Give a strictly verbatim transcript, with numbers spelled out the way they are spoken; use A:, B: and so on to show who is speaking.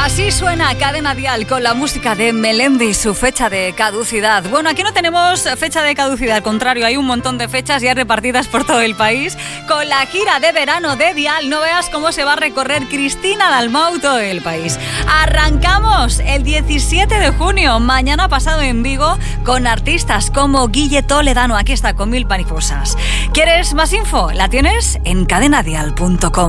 A: Así suena Cadena Dial con la música de Melendi y su fecha de caducidad. Bueno, aquí no tenemos fecha de caducidad, al contrario, hay un montón de fechas ya repartidas por todo el país. Con la gira de verano de Dial, no veas cómo se va a recorrer Cristina Dalmau todo el país. Arrancamos el diecisiete de junio, mañana pasado en Vigo, con artistas como Guille Toledano. Aquí está con Mil Mariposas. ¿Quieres más info? La tienes en cadena dial punto com.